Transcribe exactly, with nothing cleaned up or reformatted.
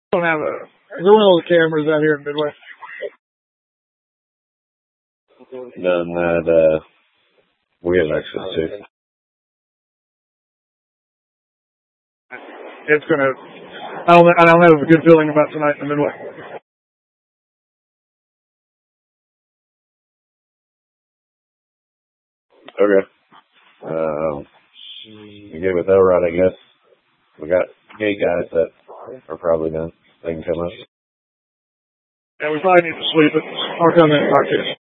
Don't have a. There weren't all the cameras out here in Midway. None that uh, we have access to. It's gonna. I don't. I don't have a good feeling about tonight in the Midway. Okay. Um, again, with Elrod, I guess we got eight guys that are probably done. They can come up. Yeah, we probably need to sleep it. I'll come in and talk to you.